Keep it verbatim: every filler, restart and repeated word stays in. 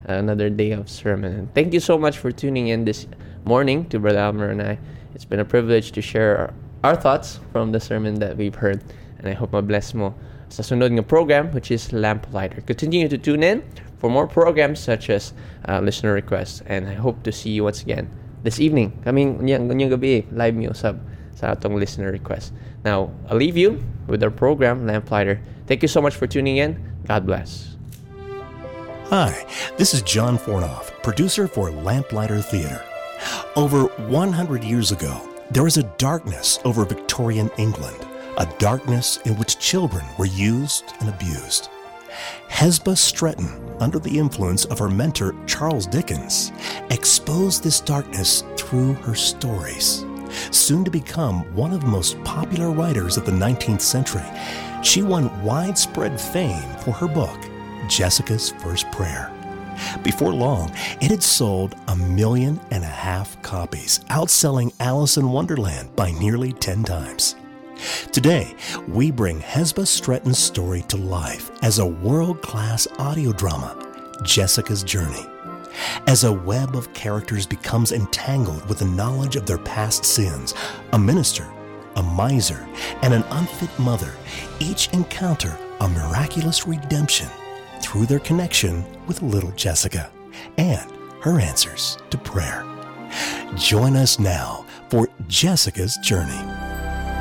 another day of sermon. And thank you so much for tuning in this morning to Brother Almer and I. It's been a privilege to share our, our thoughts from the sermon that we've heard. And I hope mabless mo sa sunod ng program, which is Lamplighter. Continue to tune in for more programs such as uh, listener requests. And I hope to see you once again this evening. Kaming ngayong gabi, live mi usab sa atong listener request. Now, I'll leave you with our program, Lamplighter. Thank you so much for tuning in. God bless. Hi, this is John Fornoff, producer for Lamplighter Theatre. Over one hundred years ago, there was a darkness over Victorian England, a darkness in which children were used and abused. Hesba Stretton, under the influence of her mentor Charles Dickens, exposed this darkness through her stories. Soon to become one of the most popular writers of the nineteenth century, she won widespread fame for her book, Jessica's First Prayer. Before long, it had sold a million and a half copies, outselling Alice in Wonderland by nearly ten times. Today, we bring Hesba Stretton's story to life as a world-class audio drama, Jessica's Journey. As a web of characters becomes entangled with the knowledge of their past sins, a minister, a miser, and an unfit mother each encounter a miraculous redemption through their connection with little Jessica and her answers to prayer. Join us now for Jessica's Journey.